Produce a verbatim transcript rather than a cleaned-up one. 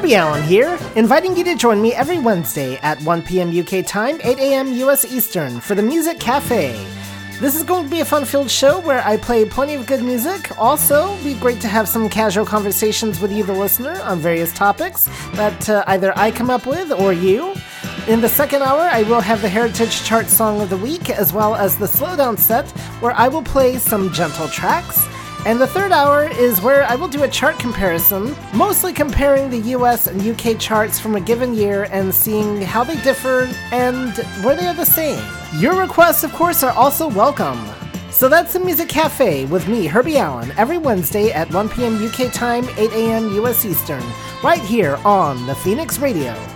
Herbie Allen here, inviting you to join me every Wednesday at one p.m. U K time, eight a.m. U S Eastern for the Music Cafe. This is going to be a fun-filled show where I play plenty of good music. Also, it'd be great to have some casual conversations with you, the listener, on various topics that uh, either I come up with or you. In the second hour, I will have the Heritage Chart Song of the Week, as well as the Slowdown set, where I will play some gentle tracks. And the third hour is where I will do a chart comparison, mostly comparing the U S and U K charts from a given year and seeing how they differ and where they are the same. Your requests, of course, are also welcome. So that's the Music Cafe with me, Herbie Allen, every Wednesday at one p.m. U K time, eight a.m. U S Eastern, right here on the Phoenix Radio.